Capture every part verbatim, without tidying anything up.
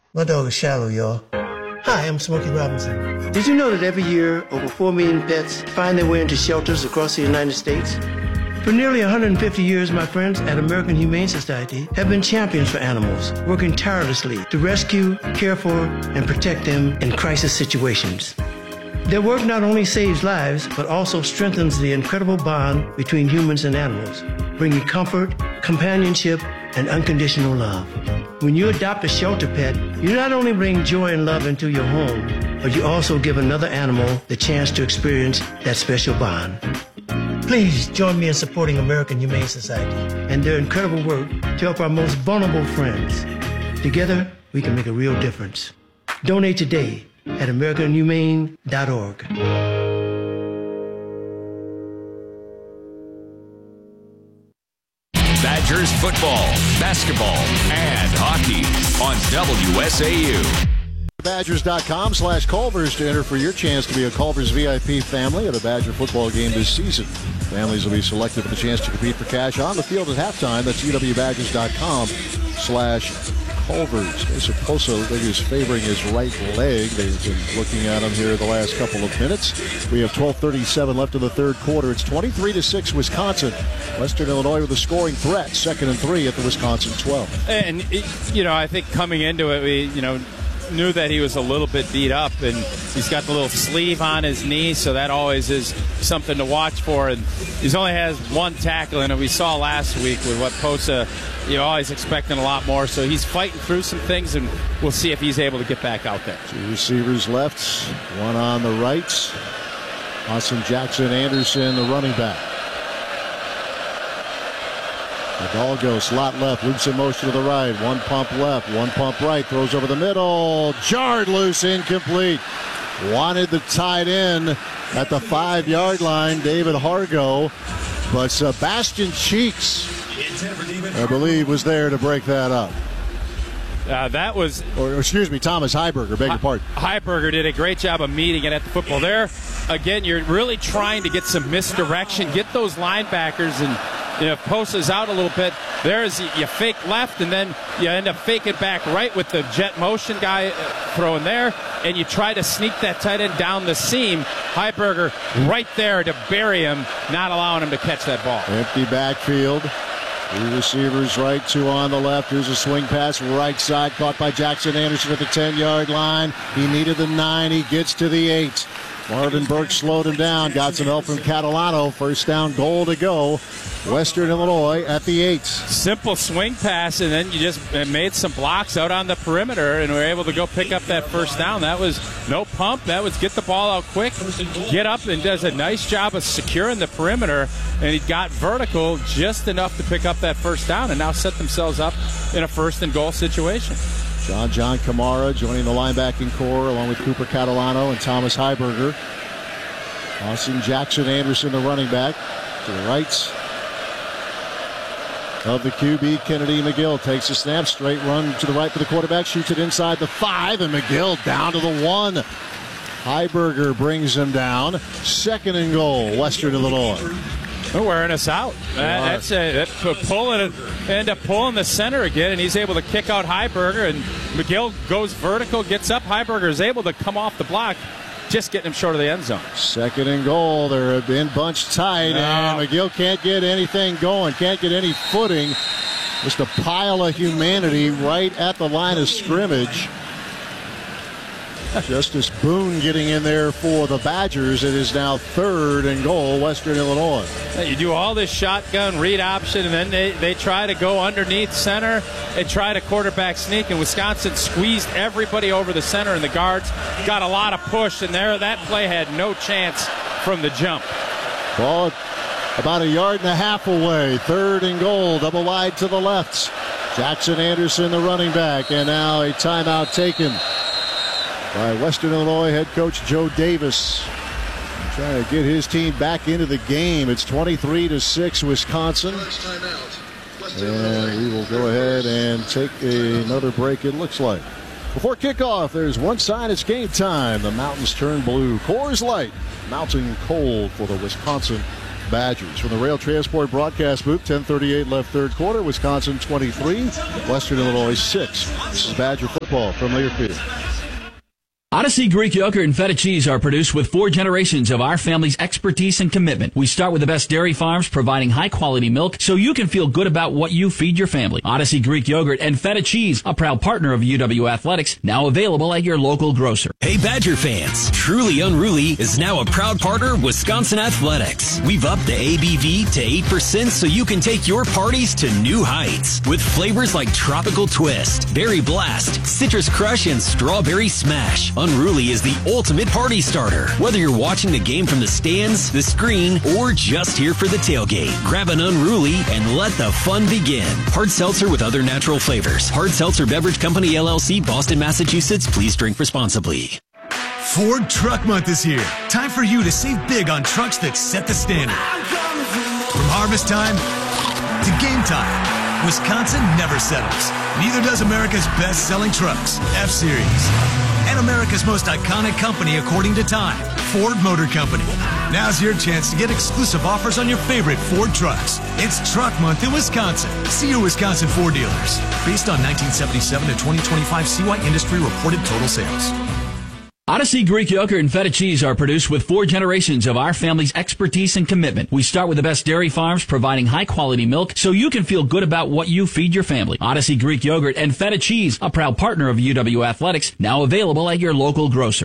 My dog is shallow, y'all. Hi, I'm Smokey Robinson. Did you know that every year, over four million pets find their way into shelters across the United States? For nearly one hundred fifty years, my friends at American Humane Society have been champions for animals, working tirelessly to rescue, care for, and protect them in crisis situations. Their work not only saves lives, but also strengthens the incredible bond between humans and animals, bringing comfort, companionship, and unconditional love. When you adopt a shelter pet, you not only bring joy and love into your home, but you also give another animal the chance to experience that special bond. Please join me in supporting American Humane Society and their incredible work to help our most vulnerable friends. Together, we can make a real difference. Donate today at american humane dot org. Badgers football, basketball, and hockey on W S A U. Badgers.com slash Culvers to enter for your chance to be a Culvers V I P family at a Badger football game this season. Families will be selected for the chance to compete for cash on the field at halftime. That's U W Badgers.com slash Culvers. Mason Poso, I think, is favoring his right leg. They've been looking at him here the last couple of minutes. We have twelve thirty-seven left in the third quarter. It's twenty-three to six Wisconsin. Western Illinois with a scoring threat. Second and three at the Wisconsin twelve. And, you know, I think coming into it, we, you know, knew that he was a little bit beat up, and he's got the little sleeve on his knee, so that always is something to watch for. And he's only has one tackle in it. We saw last week with what Posa, you know, always expecting a lot more. So he's fighting through some things, and we'll see if he's able to get back out there. Two receivers left, one on the right. Austin Jackson Anderson, the running back. Hidalgo, slot left, loops in motion to the right. One pump left, one pump right, throws over the middle. Jarred loose, incomplete. Wanted the tight end at the five-yard line, David Hargo. But Sebastian Cheeks, I believe, was there to break that up. Uh, that was... Or, excuse me, Thomas Heiberger, beg your pardon. Heiberger did a great job of meeting it at the football. There, again, you're really trying to get some misdirection, get those linebackers, and you know, if Posa's out a little bit, there's you fake left, and then you end up faking back right with the jet motion guy throwing there, and you try to sneak that tight end down the seam. Heiberger right there to bury him, not allowing him to catch that ball. Empty backfield. Three receivers right, two on the left. Here's a swing pass, right side, caught by Jackson Anderson at the ten-yard line. He needed the nine. He gets to the eight. Marvin Burke slowed him down, got some help from Catalano. First down, goal to go. Western Illinois at the eight. Simple swing pass, and then you just made some blocks out on the perimeter, and were able to go pick up that first down. That was no pump. That was get the ball out quick, get up, and does a nice job of securing the perimeter, and he got vertical just enough to pick up that first down, and now set themselves up in a first and goal situation. John John Kamara joining the linebacking core along with Cooper Catalano and Thomas Heiberger. Austin Jackson Anderson, the running back, to the right of the Q B. Kennedy McGill takes a snap, straight run to the right for the quarterback, shoots it inside the five, and McGill down to the one. Heiberger brings him down. Second and goal, Western Illinois. They're wearing us out. That, that's a, that pulling, end up pulling the center again, and he's able to kick out Heiberger, and McGill goes vertical, gets up. Heiberger is able to come off the block, just getting him short of the end zone. Second and goal. They're in bunched tight, no. And McGill can't get anything going, can't get any footing. Just a pile of humanity right at the line of scrimmage. Justice Boone getting in there for the Badgers. It is now third and goal, Western Illinois. You do all this shotgun read option, and then they, they try to go underneath center and try to quarterback sneak, and Wisconsin squeezed everybody over the center, and the guards got a lot of push, and there that play had no chance from the jump. Ball about a yard and a half away. Third and goal, double wide to the left. Jackson Anderson, the running back, and now a timeout taken by Western Illinois head coach Joe Davis, trying to get his team back into the game. It's twenty-three to six Wisconsin. And we will go ahead and take another break, it looks like. Before kickoff, there's one sign, it's game time. The mountains turn blue. Coors Light, mountain cold for the Wisconsin Badgers. From the Rail Transport broadcast booth, ten thirty-eight left third quarter. Wisconsin twenty-three, Western Illinois six. This is Badger football from Learfield. Odyssey Greek yogurt and feta cheese are produced with four generations of our family's expertise and commitment. We start with the best dairy farms providing high-quality milk so you can feel good about what you feed your family. Odyssey Greek yogurt and feta cheese, a proud partner of U W Athletics, now available at your local grocer. Hey Badger fans, Truly Unruly is now a proud partner of Wisconsin Athletics. We've upped the A B V to eight percent so you can take your parties to new heights. With flavors like Tropical Twist, Berry Blast, Citrus Crush, and Strawberry Smash. Unruly is the ultimate party starter. Whether you're watching the game from the stands, the screen, or just here for the tailgate, grab an Unruly and let the fun begin. Hard seltzer with other natural flavors. Hard Seltzer Beverage Company, L L C, Boston, Massachusetts. Please drink responsibly. Ford Truck Month is here. Time for you to save big on trucks that set the standard. From harvest time to game time, Wisconsin never settles. Neither does America's best-selling trucks, F-Series. And America's most iconic company according to Time, Ford Motor Company. Now's your chance to get exclusive offers on your favorite Ford trucks. It's Truck Month in Wisconsin. See your Wisconsin Ford dealers. Based on nineteen seventy-seven to twenty twenty-five C Y Industry reported total sales. Odyssey Greek yogurt and feta cheese are produced with four generations of our family's expertise and commitment. We start with the best dairy farms providing high-quality milk so you can feel good about what you feed your family. Odyssey Greek yogurt and feta cheese, a proud partner of U W Athletics, now available at your local grocer.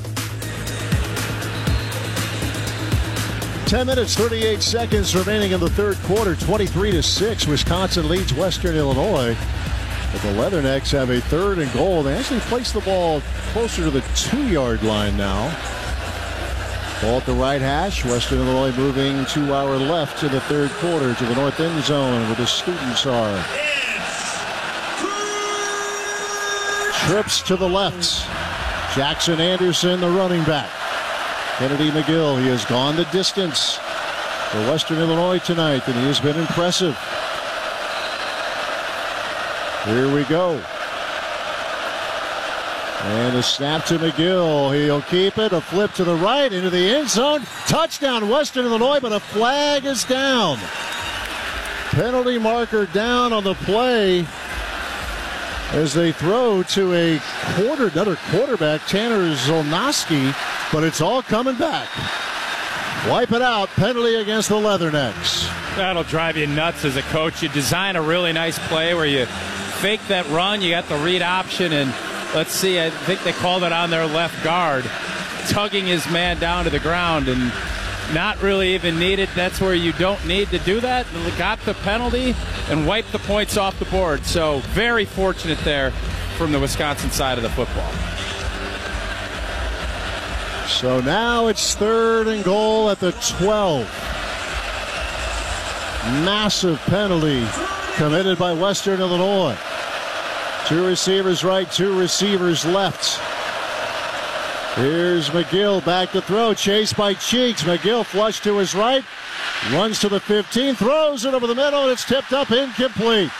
ten minutes, thirty-eight seconds remaining in the third quarter. twenty-three to six. Wisconsin leads Western Illinois. But the Leathernecks have a third and goal. They actually place the ball closer to the two-yard line now. Ball at the right hash. Western Illinois moving to our left in the third quarter to the north end zone where the students are. Trips to the left. Jackson Anderson, the running back. Kennedy McGill, he has gone the distance for Western Illinois tonight, and he has been impressive. Here we go. And a snap to McGill. He'll keep it. A flip to the right into the end zone. Touchdown Western Illinois, but a flag is down. Penalty marker down on the play as they throw to a quarter, another quarterback, Tanner Zolnowski, but it's all coming back. Wipe it out. Penalty against the Leathernecks. That'll drive you nuts as a coach. You design a really nice play where you fake that run, you got the read option, and let's see, I think they called it on their left guard, tugging his man down to the ground and not really even needed. That's where you don't need to do that. Got the penalty and wiped the points off the board. So very fortunate there from the Wisconsin side of the football. So now it's third and goal at the twelve. Massive penalty committed by Western Illinois. Two receivers right, two receivers left. Here's McGill back to throw, chased by Cheeks. McGill flush to his right, runs to the fifteen, throws it over the middle, and it's tipped up incomplete.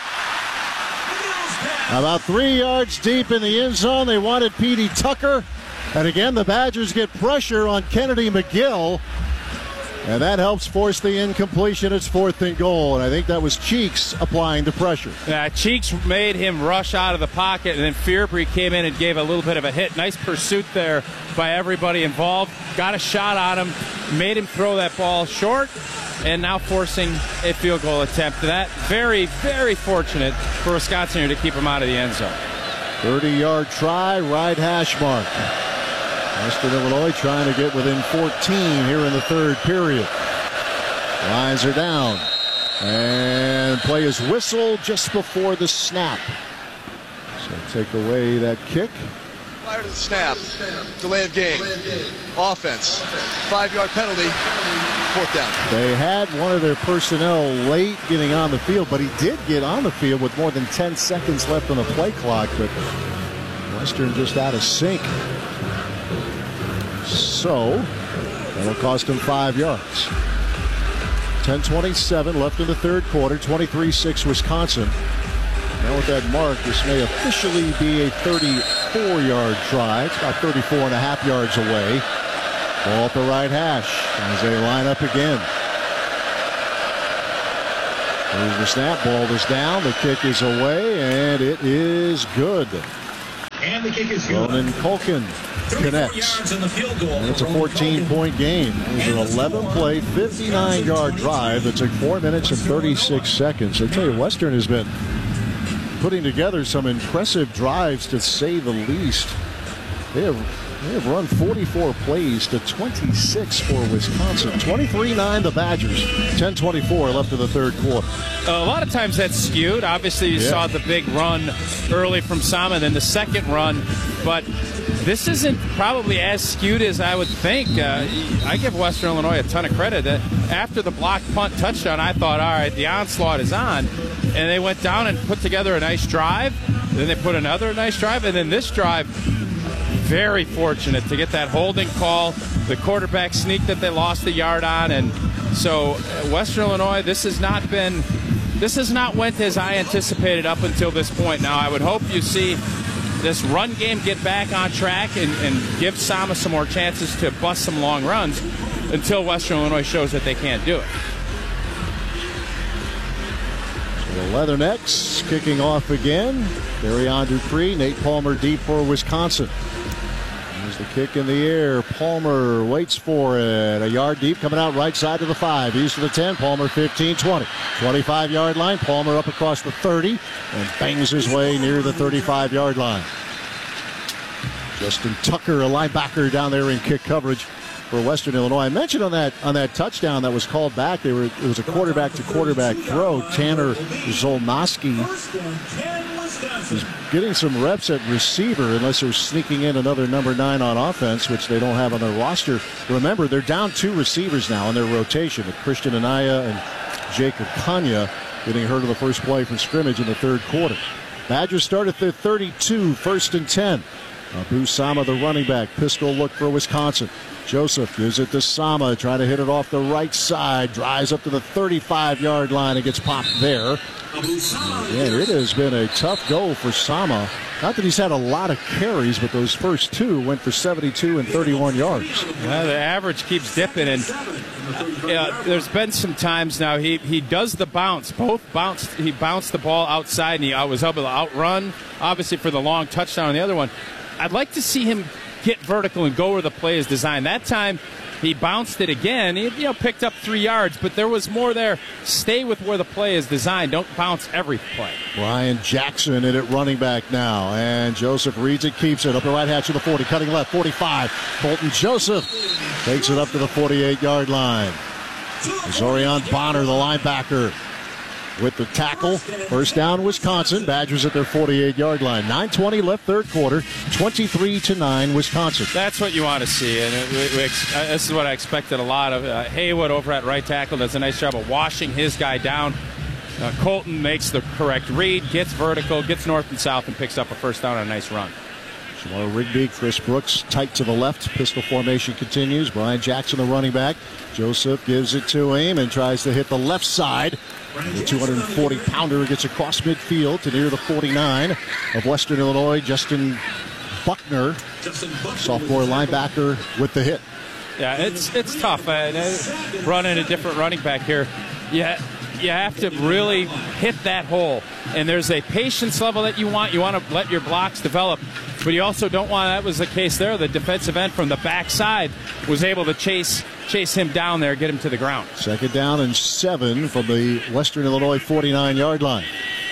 About three yards deep in the end zone, they wanted Petey Tucker. And again, the Badgers get pressure on Kennedy McGill. And that helps force the incompletion. It's fourth and goal. And I think that was Cheeks applying the pressure. Yeah, Cheeks made him rush out of the pocket, and then Fearbry came in and gave a little bit of a hit. Nice pursuit there by everybody involved. Got a shot on him, made him throw that ball short, and now forcing a field goal attempt. That very, very fortunate for Wisconsin here to keep him out of the end zone. thirty-yard try, right hash mark. Western Illinois trying to get within fourteen here in the third period. Lines are down. And play is whistled just before the snap. So take away that kick. Prior to the snap, delay of game, offense, five-yard penalty, fourth down. They had one of their personnel late getting on the field, but he did get on the field with more than ten seconds left on the play clock, but Western just out of sync. So, that'll cost him five yards. ten twenty-seven left in the third quarter, twenty-three six Wisconsin. Now with that mark, this may officially be a thirty-four-yard try. It's about thirty-four and a half yards away. Ball at the right hash as they line up again. There's the snap. Ball is down. The kick is away, and it is good. And the kick is good. Ronan Culkin connects. And it's a fourteen-point game. It was an eleven-play, fifty-nine-yard drive that took four minutes and thirty-six seconds. I tell you, Western has been putting together some impressive drives, to say the least. They have, they have run forty-four plays to twenty-six for Wisconsin. twenty-three nine the Badgers. ten twenty-four left in the third quarter. A lot of times that's skewed. Obviously, you yeah. saw the big run early from Sama, and then the second run. But this isn't probably as skewed as I would think. Uh, I give Western Illinois a ton of credit. That after the block punt touchdown, I thought, all right, the onslaught is on. And they went down and put together a nice drive. Then they put another nice drive. And then this drive, very fortunate to get that holding call, the quarterback sneak that they lost a yard on. And so Western Illinois, this has not been, this has not went as I anticipated up until this point. Now, I would hope you see this run game get back on track and, and give Sama some more chances to bust some long runs until Western Illinois shows that they can't do it. The Leathernecks kicking off again. Darion Dupree, Nate Palmer deep for Wisconsin. There's the kick in the air. Palmer waits for it. A yard deep, coming out right side to the five. East of the ten. Palmer fifteen twenty. twenty-five-yard line. Palmer up across the thirty and bangs his way near the thirty-five-yard line. Justin Tucker, a linebacker down there in kick coverage for Western Illinois. I mentioned on that on that touchdown that was called back, they were it was a quarterback to quarterback throw. Tanner Zolnoski is getting some reps at receiver, unless they're sneaking in another number nine on offense, which they don't have on their roster. Remember, they're down two receivers now in their rotation, with Christian Anaya and Jacob Kanya getting hurt on the first play from scrimmage in the third quarter. Badgers start at the thirty-two, first and ten. Abu Sama, the running back. Pistol look for Wisconsin. Joseph gives it to Sama, trying to hit it off the right side. Drives up to the thirty-five-yard line and gets popped there. And it has been a tough go for Sama. Not that he's had a lot of carries, but those first two went for seventy-two and thirty-one yards. Well, the average keeps dipping, and yeah, there's been some times now he, he does the bounce. Both bounced. He bounced the ball outside, and he was able to outrun, obviously, for the long touchdown on the other one. I'd like to see him get vertical and go where the play is designed. That time, he bounced it again. He you know, picked up three yards, but there was more there. Stay with where the play is designed. Don't bounce every play. Ryan Jackson in at running back now. And Joseph reads it, keeps it. Up the right hatch to the forty, cutting left, forty-five. Colton Joseph takes it up to the forty-eight-yard line. Zorion Bonner, the linebacker, with the tackle. First down, Wisconsin. Badgers at their forty-eight-yard line. nine twenty left third quarter. twenty-three to nine, Wisconsin. That's what you want to see, and it, we, we, uh, this is what I expected a lot of. Uh, Haywood over at right tackle does a nice job of washing his guy down. Uh, Colton makes the correct read, gets vertical, gets north and south, and picks up a first down on a nice run. Shamar Rigby, Chris Brooks tight to the left. Pistol formation continues. Brian Jackson, the running back. Joseph gives it to him and tries to hit the left side. The two hundred forty pounder gets across midfield to near the forty-nine of Western Illinois. Justin Buckner, sophomore linebacker, with the hit. Yeah, it's it's tough. Uh, running a different running back here. Yeah. You have to really hit that hole. And there's a patience level that you want. You want to let your blocks develop. But you also don't want, that was the case there. The defensive end from the backside was able to chase chase him down there, get him to the ground. Second down and seven from the Western Illinois forty-nine-yard line.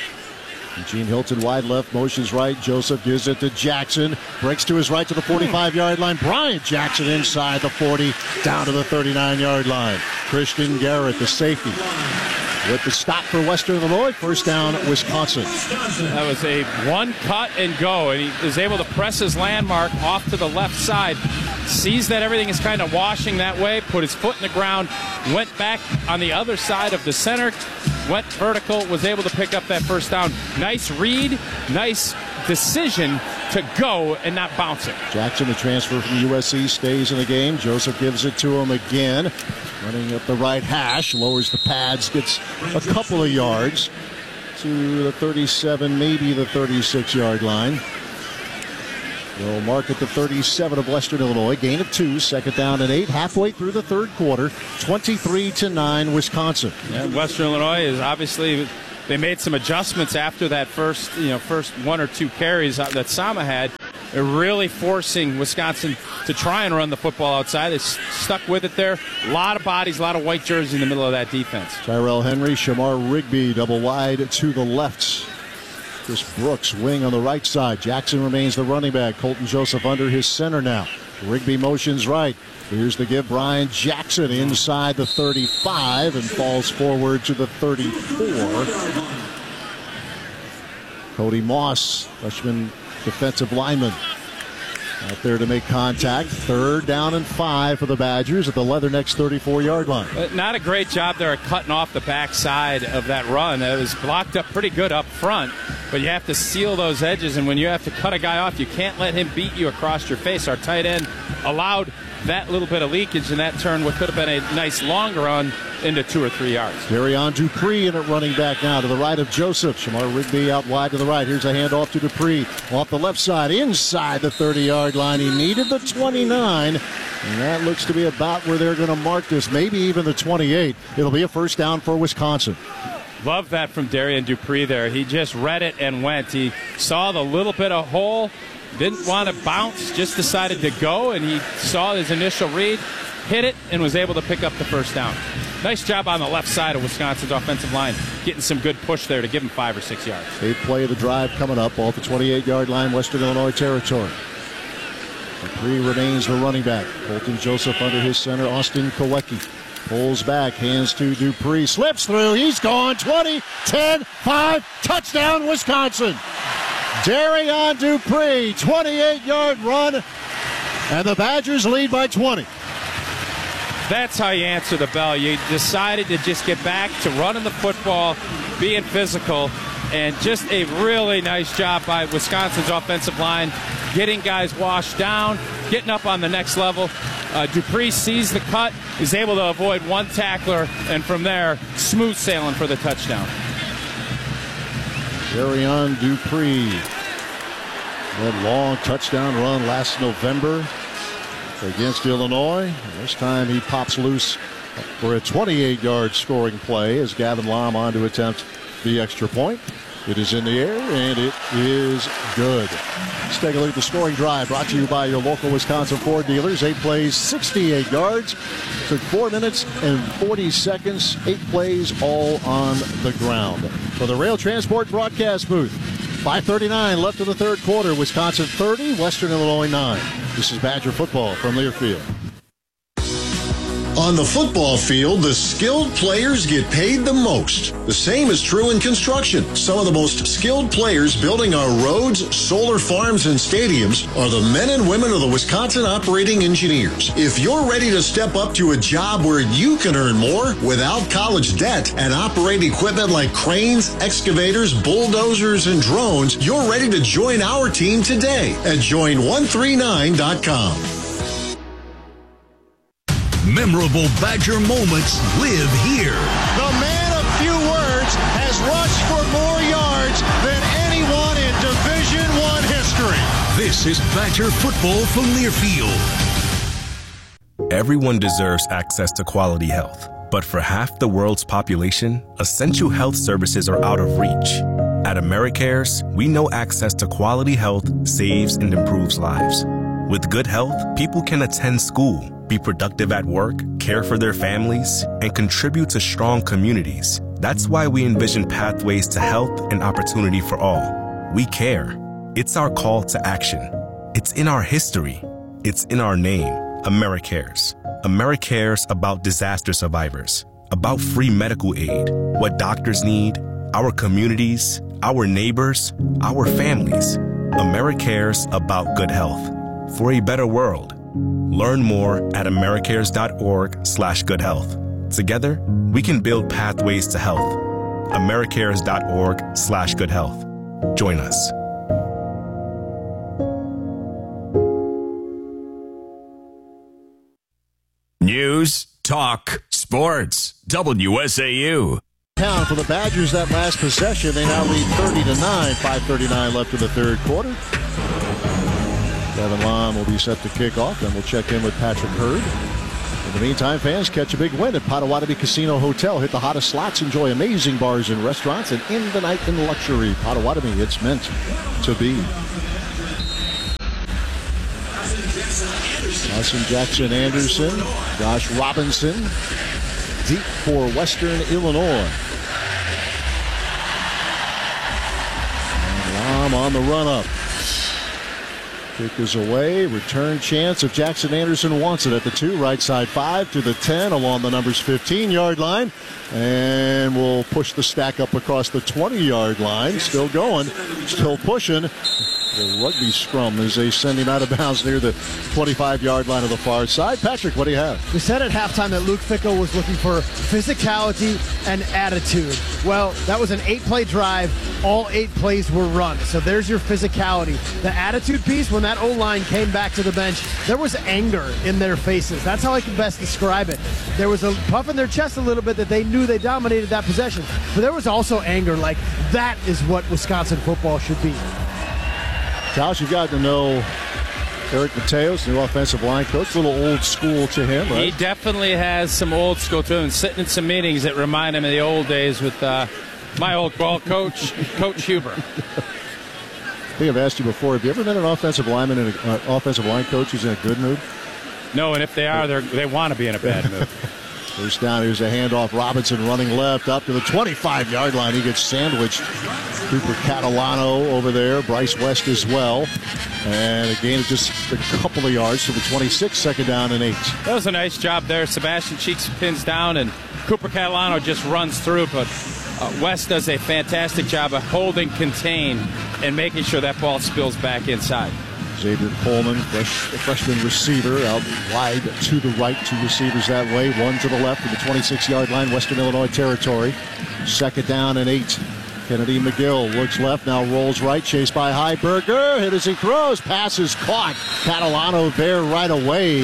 Eugene Hilton wide left, motions right. Joseph gives it to Jackson. Breaks to his right to the forty-five-yard line. Bryant Jackson inside the forty, down to the thirty-nine-yard line. Christian Garrett, the safety, with the stop for Western Illinois. First down, Wisconsin. That was a one cut and go, and he is able to press his landmark off to the left side. Sees that everything is kind of washing that way, put his foot in the ground, went back on the other side of the center, went vertical, was able to pick up that first down. Nice read, nice decision to go and not bounce it. Jackson, the transfer from U S C, stays in the game. Joseph gives it to him again. Running up the right hash, lowers the pads, gets a couple of yards to the thirty-seven, maybe the thirty-six-yard line. They'll mark at the thirty-seven of Western Illinois. Gain of two, second down and eight. Halfway through the third quarter, twenty-three to nine, Wisconsin. Yeah, Western Illinois is obviously, they made some adjustments after that first, you know, first one or two carries that Sama had. They're really forcing Wisconsin to try and run the football outside. They s- stuck with it there. A lot of bodies, a lot of white jerseys in the middle of that defense. Tyrell Henry, Shamar Rigby, double wide to the left. Chris Brooks, wing on the right side. Jackson remains the running back. Colton Joseph under his center now. Rigby motions right. Here's the give. Brian Jackson inside the thirty-five and falls forward to the thirty-four. Cody Moss, freshman defensive lineman, out there to make contact. Third down and five for the Badgers at the Leathernecks thirty-four-yard line. Not a great job there at cutting off the backside of that run. It was blocked up pretty good up front, but you have to seal those edges, and when you have to cut a guy off, you can't let him beat you across your face. Our tight end allowed that little bit of leakage, and that turned what could have been a nice long run into two or three yards. Darion Dupree in at running back now to the right of Joseph. Shamar Rigby out wide to the right. Here's a handoff to Dupree off the left side inside the thirty-yard line. He needed the twenty-nine, and that looks to be about where they're going to mark this, maybe even the twenty-eight. It'll be a first down for Wisconsin. Love that from Darion Dupree there. He just read it and went. He saw the little bit of hole, didn't want to bounce, just decided to go, and he saw his initial read, hit it, and was able to pick up the first down. Nice job on the left side of Wisconsin's offensive line, getting some good push there to give him five or six yards. Eighth play of the drive coming up off the twenty-eight-yard line, Western Illinois territory. Dupree remains the running back. Colton Joseph under his center. Austin Kowecki pulls back, hands to Dupree, slips through, he's gone. twenty, ten, five, touchdown Wisconsin. Darion Dupree, twenty-eight-yard run, and the Badgers lead by twenty. That's how you answer the bell. You decided to just get back to running the football, being physical, and just a really nice job by Wisconsin's offensive line, getting guys washed down, getting up on the next level. Uh, Dupree sees the cut, is able to avoid one tackler, and from there, smooth sailing for the touchdown. Darion Dupree, that long touchdown run last November against Illinois. This time he pops loose for a twenty-eight-yard scoring play as Gavin Lom on to attempt the extra point. It is in the air, and it is good. Let's take a look at the scoring drive brought to you by your local Wisconsin Ford dealers. Eight plays, sixty-eight yards. Took four minutes and forty seconds. Eight plays, all on the ground. For the Rail Transport broadcast booth, five thirty-nine left in the third quarter. Wisconsin thirty, Western Illinois nine. This is Badger football from Learfield. On the football field, the skilled players get paid the most. The same is true in construction. Some of the most skilled players building our roads, solar farms, and stadiums are the men and women of the Wisconsin Operating Engineers. If you're ready to step up to a job where you can earn more without college debt and operate equipment like cranes, excavators, bulldozers, and drones, you're ready to join our team today at join one three nine dot com. Memorable Badger moments live here. The man of few words has rushed for more yards than anyone in Division One history. This is Badger football from Learfield. Everyone deserves access to quality health, but for half the world's population, essential health services are out of reach. At AmeriCares, we know access to quality health saves and improves lives. With good health, people can attend school, be productive at work, care for their families, and contribute to strong communities. That's why we envision pathways to health and opportunity for all. We care. It's our call to action. It's in our history. It's in our name, AmeriCares. AmeriCares about disaster survivors, about free medical aid, what doctors need, our communities, our neighbors, our families. AmeriCares about good health. For a better world. Learn more at americares.org slash good health. Together, we can build pathways to health. americares.org slash good health. Join us. News, talk, sports. W S A U. Pound for the Badgers that last possession. They now lead thirty to nine. five thirty-nine left in the third quarter. Kevin Lom will be set to kick off, and we'll check in with Patrick Hurd. In the meantime, fans catch a big win at Potawatomi Casino Hotel. Hit the hottest slots, enjoy amazing bars and restaurants, and end the night in luxury. Potawatomi, it's meant to be. Austin Jackson Anderson, Josh Robinson, deep for Western Illinois. And Lom on the run-up. Kick is away. Return chance if Jackson Anderson wants it at the two. Right side five to the ten along the numbers fifteen-yard line. And we'll push the stack up across the twenty-yard line. Still going. Still pushing. The rugby scrum as they send him out of bounds near the twenty-five-yard line of the far side. Patrick, what do you have? We said at halftime that Luke Fickell was looking for physicality and attitude. Well, that was an eight-play drive. All eight plays were run. So there's your physicality. The attitude piece, when that O-line came back to the bench, there was anger in their faces. That's how I can best describe it. There was a puff in their chest a little bit that they knew they dominated that possession. But there was also anger, like that is what Wisconsin football should be. Josh, you've got to know Eric Mateos, new offensive line coach, a little old school to him, right? He definitely has some old school to him. Sitting in some meetings that remind him of the old days with uh, my old ball coach, Coach Huber. I think I've asked you before, have you ever been an offensive lineman and an uh, offensive line coach who's in a good mood? No, and if they are, they they want to be in a bad mood. First down, here's a handoff. Robinson running left up to the twenty-five-yard line. He gets sandwiched. Cooper Catalano over there. Bryce West as well. And a gain of just a couple of yards to the twenty-six, second down and eight. That was a nice job there. Sebastian Cheeks pins down, and Cooper Catalano just runs through. But uh, West does a fantastic job of holding, contain, and making sure that ball spills back inside. Xavier Coleman, fresh, freshman receiver, out wide to the right. Two receivers that way. One to the left to the twenty-six-yard line, Western Illinois territory. Second down and eight. Kennedy McGill looks left, now rolls right, chased by Heiberger. Hit as he throws. Pass is caught. Catalano there right away.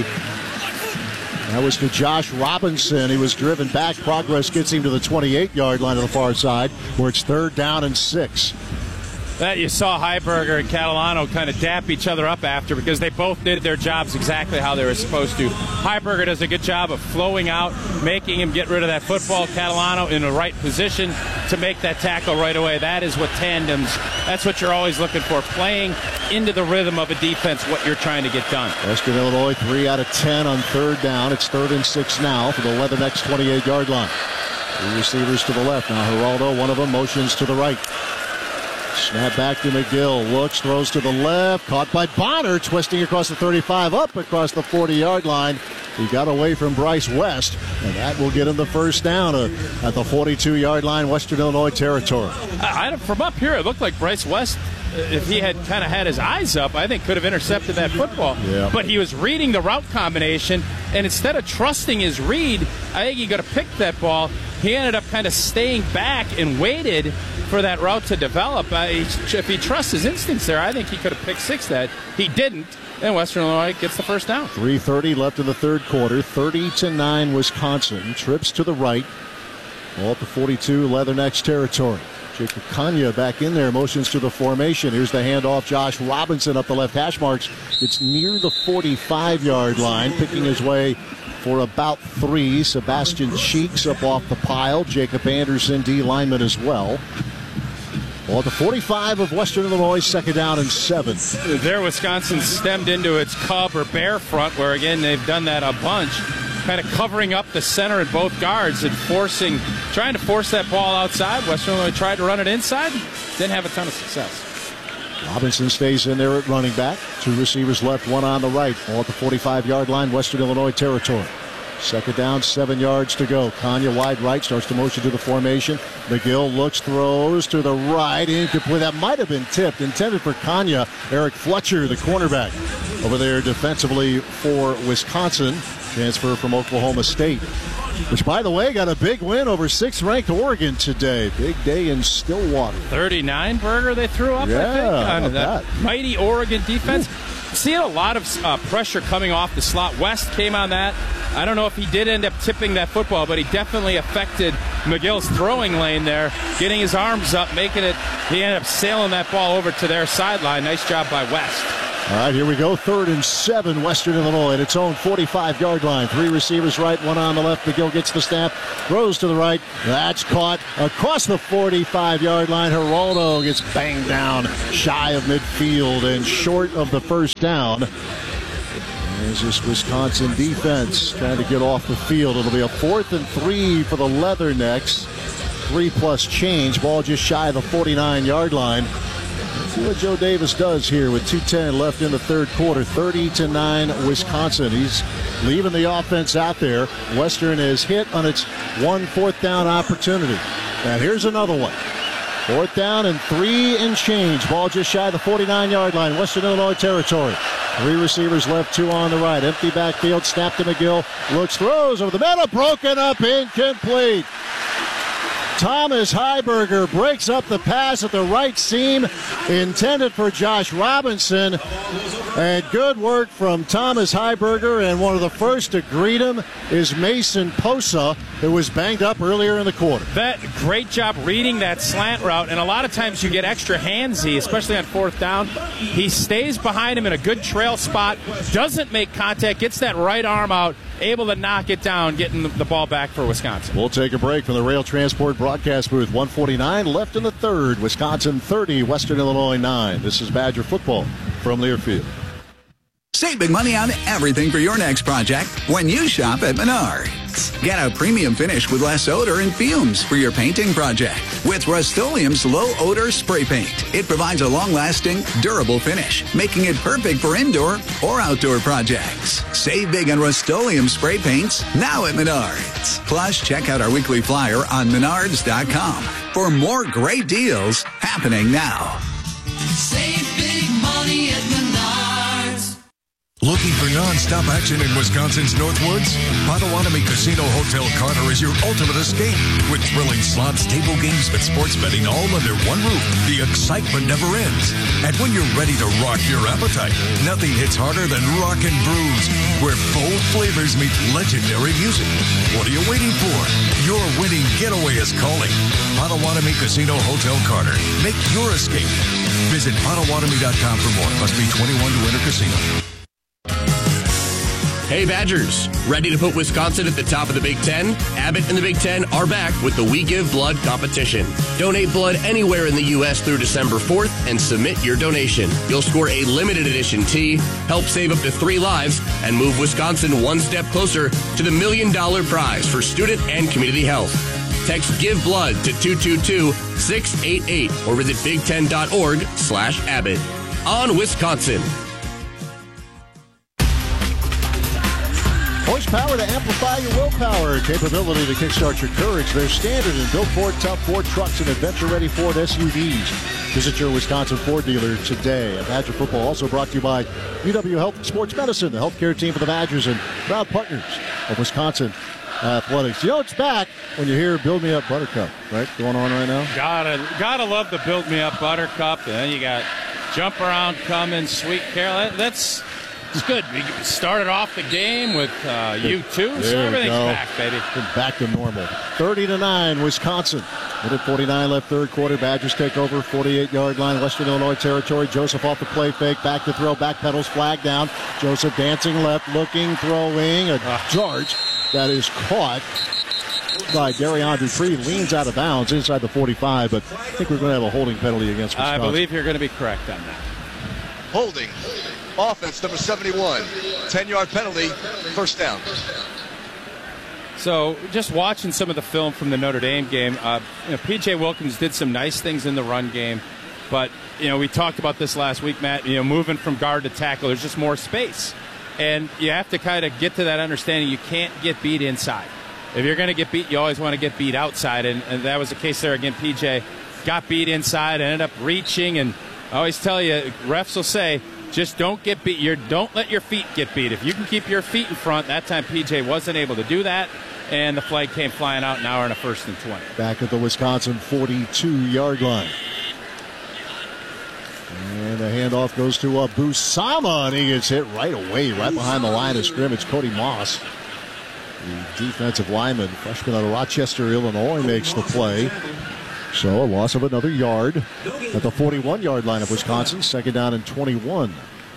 That was to Josh Robinson. He was driven back. Progress gets him to the twenty-eight-yard line on the far side, where it's third down and six. That you saw Heiberger and Catalano kind of dap each other up after because they both did their jobs exactly how they were supposed to. Heiberger does a good job of flowing out, making him get rid of that football. Catalano in the right position to make that tackle right away. That is what tandems, that's what you're always looking for, playing into the rhythm of a defense, what you're trying to get done. Western Illinois, three out of ten on third down. It's third and six now for the Leatherneck's twenty-eight-yard line. Three receivers to the left. Now Geraldo, one of them, motions to the right. Snap back to McGill. Looks, throws to the left. Caught by Bonner, twisting across the thirty-five, up across the forty-yard line. He got away from Bryce West, and that will get him the first down uh, at the forty-two-yard line, Western Illinois territory. I, I, from up here, it looked like Bryce West, if he had kind of had his eyes up, I think could have intercepted that football. Yeah. But he was reading the route combination, and instead of trusting his read, I think he could have picked that ball. He ended up kind of staying back and waited for that route to develop. Uh, he, if he trusts his instincts there, I think he could have picked six that. He didn't, and Western Illinois gets the first down. three thirty left in the third quarter. thirty to nine Wisconsin. Trips to the right. Ball at the forty-two, Leathernecks territory. Jacob Kanya back in there, motions to the formation. Here's the handoff. Josh Robinson up the left hash marks. It's near the forty-five-yard line, picking his way for about three. Sebastian Cheeks up off the pile. Jacob Anderson, D lineman as well. Well, at the forty-five of Western Illinois, second down and seven. There, Wisconsin stemmed into its cub or bear front, where, again, they've done that a bunch, kind of covering up the center and both guards and forcing, trying to force that ball outside. Western Illinois tried to run it inside, didn't have a ton of success. Robinson stays in there at running back. Two receivers left, one on the right. All at the forty-five-yard line, Western Illinois territory. Second down, seven yards to go. Kanya wide right, starts to motion to the formation. McGill looks, throws to the right. Incomplete. That might have been tipped. Intended for Kanya. Eric Fletcher, the cornerback, over there defensively for Wisconsin. Transfer from Oklahoma State. Which, by the way, got a big win over sixth-ranked Oregon today. Big day in Stillwater. thirty-nine burger they threw up, yeah, I think, on that, that mighty Oregon defense. Seeing a lot of uh, pressure coming off the slot. West came on that. I don't know if he did end up tipping that football, but he definitely affected McGill's throwing lane there, getting his arms up, making it. He ended up sailing that ball over to their sideline. Nice job by West. All right, here we go. Third and seven, Western Illinois at its own forty-five-yard line. Three receivers right, one on the left. McGill gets the snap, throws to the right. That's caught across the forty-five-yard line. Geraldo gets banged down shy of midfield and short of the first down. There's this Wisconsin defense trying to get off the field. It'll be a fourth and three for the Leathernecks. Three plus change. Ball just shy of the forty-nine-yard line. Let's see what Joe Davis does here with two ten left in the third quarter. thirty to nine Wisconsin. He's leaving the offense out there. Western has hit on its one fourth down opportunity. And here's another one. Fourth down and three and change. Ball just shy of the forty-nine-yard line. Western Illinois territory. Three receivers left, two on the right. Empty backfield. Snap to McGill. Looks, throws over the middle. Broken up, incomplete. Thomas Heiberger breaks up the pass at the right seam, intended for Josh Robinson. And good work from Thomas Heiberger, and one of the first to greet him is Mason Posa, who was banged up earlier in the quarter. That great job reading that slant route, and a lot of times you get extra handsy, especially on fourth down. He stays behind him in a good trail spot, doesn't make contact, gets that right arm out, able to knock it down, getting the ball back for Wisconsin. We'll take a break from the Rail Transport broadcast booth. one forty-nine left in the third. Wisconsin thirty, Western Illinois nine. This is Badger football from Learfield. Save big money on everything for your next project when you shop at Menards. Get a premium finish with less odor and fumes for your painting project with Rust-Oleum's low-odor spray paint. It provides a long-lasting, durable finish, making it perfect for indoor or outdoor projects. Save big on Rust-Oleum spray paints now at Menards. Plus, check out our weekly flyer on menards dot com for more great deals happening now. Save big money at Menards. Looking for non-stop action in Wisconsin's Northwoods? Potawatomi Casino Hotel Carter is your ultimate escape. With thrilling slots, table games, and sports betting all under one roof, the excitement never ends. And when you're ready to rock your appetite, nothing hits harder than Rock and Brews, where bold flavors meet legendary music. What are you waiting for? Your winning getaway is calling. Potawatomi Casino Hotel Carter. Make your escape. Visit Potawatomi dot com for more. Must be twenty-one to enter casino. Hey Badgers, ready to put Wisconsin at the top of the Big Ten? Abbott and the Big Ten are back with the We Give Blood competition. Donate blood anywhere in the U S through December fourth and submit your donation. You'll score a limited edition tee, help save up to three lives, and move Wisconsin one step closer to the million dollar prize for student and community health. Text Give Blood to two two two, six eight eight or visit big ten dot org slash Abbott. On Wisconsin. Horsepower to amplify your willpower. Capability to kickstart your courage. They're standard and built Ford tough Ford trucks and adventure-ready Ford S U Vs. Visit your Wisconsin Ford dealer today. And Badger football also brought to you by U W Health and Sports Medicine, the healthcare team for the Badgers and proud partners of Wisconsin Athletics. You know it's back when you hear Build Me Up Buttercup, right? Going on right now. Gotta, gotta love the Build Me Up Buttercup. And then you got Jump Around Coming, Sweet Carol. That's... It's good. We started off the game with uh, U two, so everything's back, baby. Back to normal. thirty to nine, Wisconsin. Minute forty-nine left, third quarter. Badgers take over, forty-eight-yard line, Western Illinois territory. Joseph off the play fake, back to throw, back pedals, flag down. Joseph dancing left, looking, throwing. A charge that is caught by Darion Dupree, leans out of bounds inside the forty-five, but I think we're going to have a holding penalty against Wisconsin. I believe you're going to be correct on that. Holding. Offense, number seventy-one. ten-yard penalty, first down. So just watching some of the film from the Notre Dame game, uh, you know, P J Wilkins did some nice things in the run game, but you know we talked about this last week, Matt. You know, moving from guard to tackle, there's just more space, and you have to kind of get to that understanding. You can't get beat inside. If you're going to get beat, you always want to get beat outside, and, and that was the case there again. P J got beat inside, ended up reaching, and I always tell you, refs will say, just don't get beat. You're, don't let your feet get beat. If you can keep your feet in front, that time P J wasn't able to do that, and the flag came flying out. Now we're in a first and twenty. Back at the Wisconsin forty-two-yard line. And the handoff goes to uh, Busama, and he gets hit right away, right behind the line of scrimmage. Cody Moss, the defensive lineman, freshman out of Rochester, Illinois, makes the play. So a loss of another yard at the forty-one-yard line of Wisconsin. Second down and twenty-one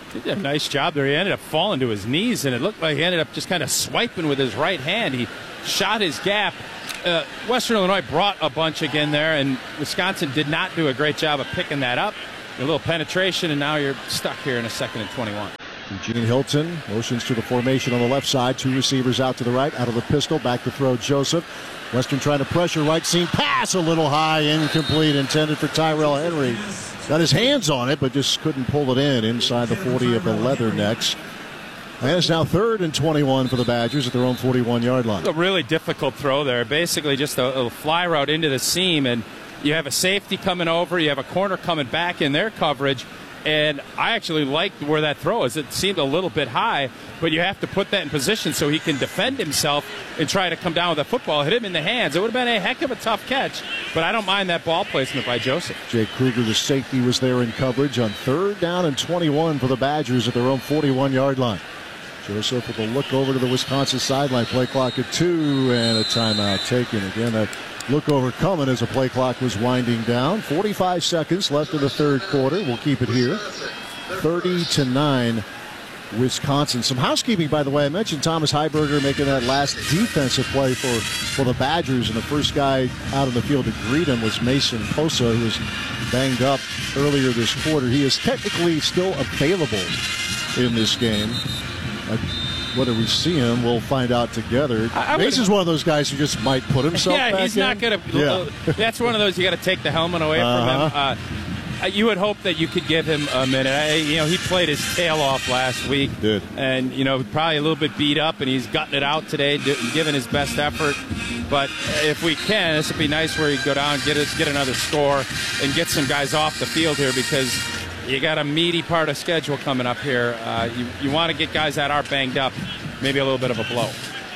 He did a nice job there. He ended up falling to his knees, and it looked like he ended up just kind of swiping with his right hand. He shot his gap. Uh, Western Illinois brought a bunch again there, and Wisconsin did not do a great job of picking that up. A little penetration, and now you're stuck here in a second and twenty-one. Eugene Hilton motions to the formation on the left side. Two receivers out to the right, out of the pistol, back to throw Joseph. Western trying to pressure, right seam pass a little high, incomplete, intended for Tyrell Henry. Got his hands on it, but just couldn't pull it in inside the forty of the Leathernecks. And it's now third and twenty-one for the Badgers at their own forty-one-yard line. A really difficult throw there. Basically just a, a fly route into the seam, and you have a safety coming over, you have a corner coming back in their coverage, and I actually liked where that throw is. It seemed a little bit high, but you have to put that in position so he can defend himself and try to come down with that football, hit him in the hands. It would have been a heck of a tough catch, but I don't mind that ball placement by Joseph. Jake Kruger, the safety, was there in coverage on third down and twenty-one for the Badgers at their own forty-one-yard line. Joseph with a look over to the Wisconsin sideline. Play clock at two, and a timeout taken. Again, that look over coming as the play clock was winding down. forty-five seconds left in the third quarter. We'll keep it here. thirty to nine, Wisconsin. Some housekeeping, by the way. I mentioned Thomas Heiberger making that last defensive play for, for the Badgers, and the first guy out on the field to greet him was Mason Posa, who was banged up earlier this quarter. He is technically still available in this game. Uh, whether we see him, we'll find out together. Mason's one of those guys who just might put himself yeah, back he's in. not going to. Yeah. That's one of those you got to take the helmet away uh-huh. from him. Uh, you would hope that you could give him a minute. I, you know, he played his tail off last week. Did. And, you know, probably a little bit beat up, and he's gutting it out today, giving his best effort. But if we can, this would be nice where you go down, get us, get another score, and get some guys off the field here, because you got a meaty part of schedule coming up here. Uh, you you want to get guys that are banged up, maybe a little bit of a blow.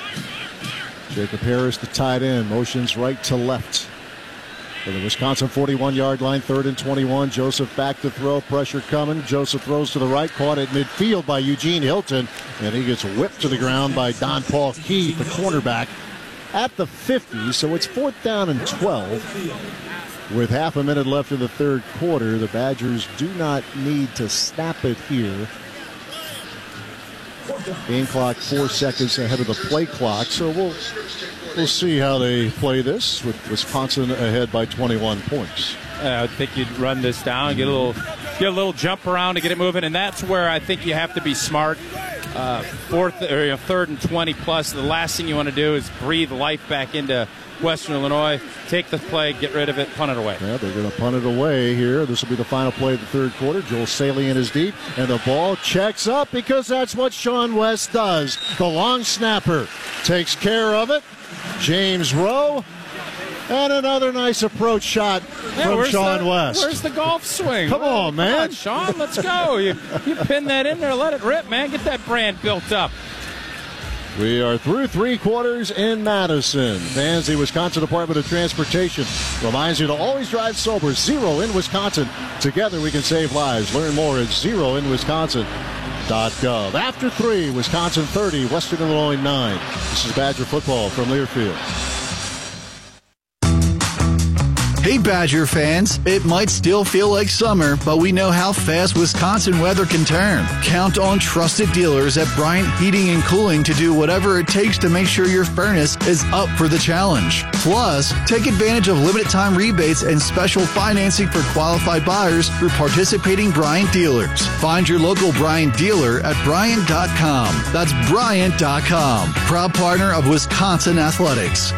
Jacob Harris, the tight end, motions right to left for the Wisconsin forty-one-yard line, third and twenty-one. Joseph back to throw, pressure coming. Joseph throws to the right, caught at midfield by Eugene Hilton, and he gets whipped to the ground by Don Paul Key, the cornerback, at the fifty. So it's fourth down and twelve. With half a minute left in the third quarter, the Badgers do not need to snap it here. Game clock four seconds ahead of the play clock, so we'll we'll see how they play this with Wisconsin ahead by twenty-one points. Uh, I think you'd run this down, get a little get a little jump around to get it moving, and that's where I think you have to be smart. Uh, fourth or you know, third and twenty plus. The last thing you want to do is breathe life back into Western Illinois. Take the play, get rid of it, punt it away. Yeah, they're going to punt it away here. This will be the final play of the third quarter. Joel Salient is deep, and the ball checks up because that's what Sean West does. The long snapper takes care of it. James Rowe, and another nice approach shot yeah, from Sean the, West. Where's the golf swing? Come on, man. Come on, Sean, let's go. You, you pin that in there, let it rip, man. Get that brand built up. We are through three quarters in Madison. Fans, the Wisconsin Department of Transportation reminds you to always drive sober. Zero in Wisconsin. Together we can save lives. Learn more at zero in wisconsin dot gov. After three, Wisconsin thirty, Western Illinois nine. This is Badger football from Learfield. Hey Badger fans, it might still feel like summer, but we know how fast Wisconsin weather can turn. Count on trusted dealers at Bryant Heating and Cooling to do whatever it takes to make sure your furnace is up for the challenge. Plus, take advantage of limited time rebates and special financing for qualified buyers through participating Bryant dealers. Find your local Bryant dealer at Bryant dot com. That's Bryant dot com. Proud partner of Wisconsin Athletics.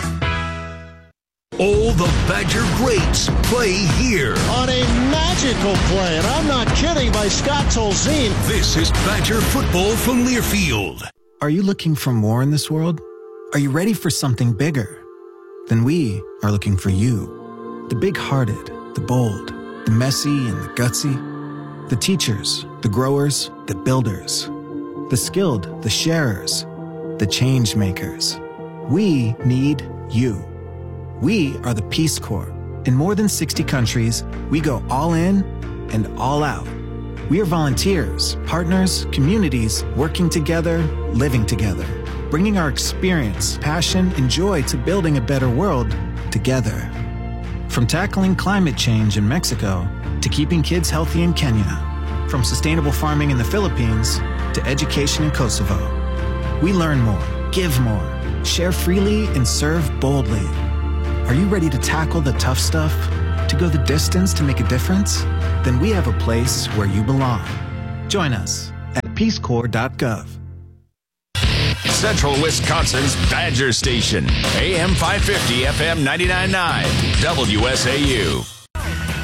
All the Badger greats play here. On a magical play, and I'm not kidding, by Scott Tolzien. This is Badger football from Learfield. Are you looking for more in this world? Are you ready for something bigger? Then we are looking for you. The big-hearted, the bold, the messy and the gutsy. The teachers, the growers, the builders. The skilled, the sharers, the change makers. We need you. We are the Peace Corps. In more than sixty countries, we go all in and all out. We are volunteers, partners, communities, working together, living together, bringing our experience, passion, and joy to building a better world together. From tackling climate change in Mexico to keeping kids healthy in Kenya, From sustainable farming in the Philippines to education in Kosovo. We learn more, give more, share freely, and serve boldly. Are you ready to tackle the tough stuff? To go the distance to make a difference? Then we have a place where you belong. Join us at peace corps dot gov. Central Wisconsin's Badger Station, A M five fifty, F M ninety-nine point nine, W S A U.